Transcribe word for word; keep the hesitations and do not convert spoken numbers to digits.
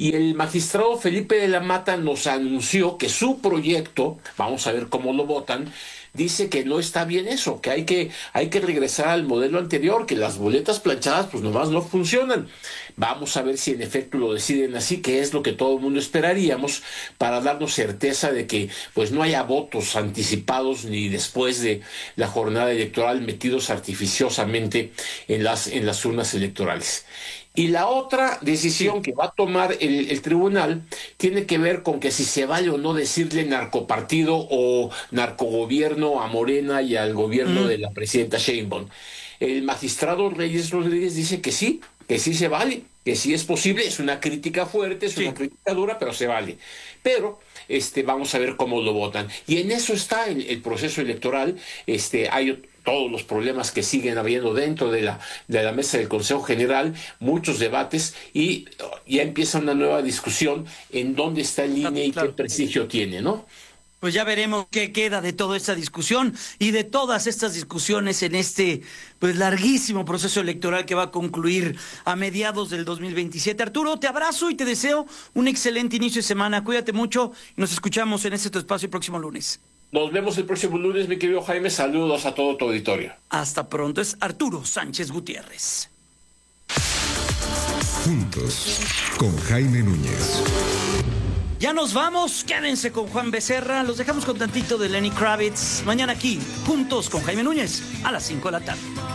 Y el magistrado Felipe de la Mata nos anunció que su proyecto, vamos a ver cómo lo votan, dice que no está bien eso, que hay que, hay que regresar al modelo anterior, que las boletas planchadas pues nomás no funcionan. Vamos a ver si en efecto lo deciden así, que es lo que todo el mundo esperaríamos, para darnos certeza de que pues no haya votos anticipados ni después de la jornada electoral metidos artificiosamente en las, en las urnas electorales. Y la otra decisión que va a tomar el, el tribunal tiene que ver con que si se vale o no decirle narcopartido o narcogobierno a Morena y al gobierno Mm. de la presidenta Sheinbaum. El magistrado Reyes Rodríguez dice que sí, que sí se vale, que sí es posible, es una crítica fuerte, es Sí. una crítica dura, pero se vale. Pero este, vamos a ver cómo lo votan. Y en eso está el, el proceso electoral. Este, hay todos los problemas que siguen habiendo dentro de la, de la mesa del Consejo General, muchos debates, y ya empieza una nueva discusión en dónde está el Claro, I N E y qué claro. prestigio tiene, ¿no? Pues ya veremos qué queda de toda esta discusión y de todas estas discusiones en este pues larguísimo proceso electoral que va a concluir a mediados del dos mil veintisiete. Arturo, te abrazo y te deseo un excelente inicio de semana. Cuídate mucho y nos escuchamos en este tu espacio el próximo lunes. Nos vemos el próximo lunes, mi querido Jaime. Saludos a todo tu auditorio. Hasta pronto. Es Arturo Sánchez Gutiérrez. Juntos, con Jaime Núñez. Ya nos vamos, quédense con Juan Becerra, los dejamos con tantito de Lenny Kravitz. Mañana aquí, juntos con Jaime Núñez, a las cinco de la tarde.